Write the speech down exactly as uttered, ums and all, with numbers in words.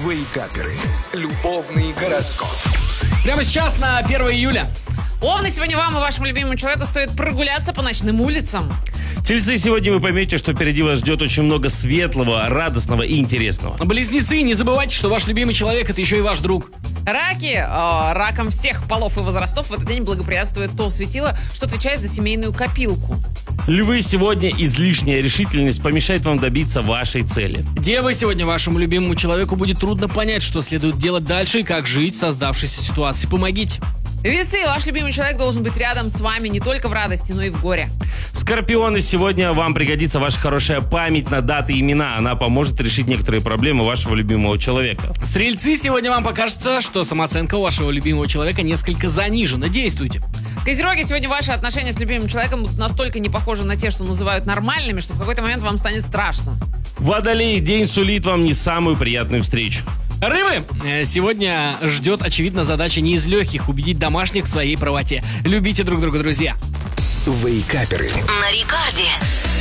Вейкаперы. Любовный гороскоп. Прямо сейчас на первое июля. Овны, сегодня вам и вашему любимому человеку стоит прогуляться по ночным улицам. Тельцы, сегодня вы поймете, что впереди вас ждет очень много светлого, радостного и интересного. Близнецы, не забывайте, что ваш любимый человек — это еще и ваш друг. Раки, э, ракам всех полов и возрастов в этот день благоприятствует то светило, что отвечает за семейную копилку. Львы, сегодня излишняя решительность помешает вам добиться вашей цели. Девы, сегодня вашему любимому человеку будет трудно понять, что следует делать дальше и как жить в создавшейся ситуации. Помогите. Весы, ваш любимый человек должен быть рядом с вами не только в радости, но и в горе. Скорпионы, сегодня вам пригодится ваша хорошая память на даты и имена. Она поможет решить некоторые проблемы вашего любимого человека. Стрельцы, сегодня вам покажется, что самооценка у вашего любимого человека несколько занижена. Действуйте. Козероги, сегодня ваши отношения с любимым человеком будут настолько не похожи на те, что называют нормальными, что в какой-то момент вам станет страшно. Водолей, день сулит вам не самую приятную встречу. Рыбы, э, сегодня ждет, очевидно, задача не из легких — убедить домашних в своей правоте. Любите друг друга, друзья. Вейкаперы. На рекорде.